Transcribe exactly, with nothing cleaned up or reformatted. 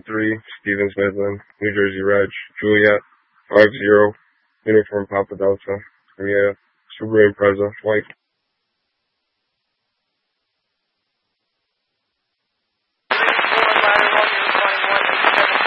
three, Stevens Midland, New Jersey Reg, Juliet, five zero, Uniform Papa Delta, yeah, Subaru Impreza, white.